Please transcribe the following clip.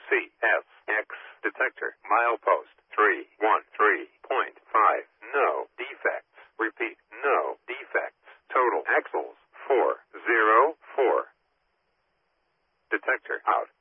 CSX detector. Milepost 313.5. No defects. Repeat, no defects. Total axles 404. Detector out.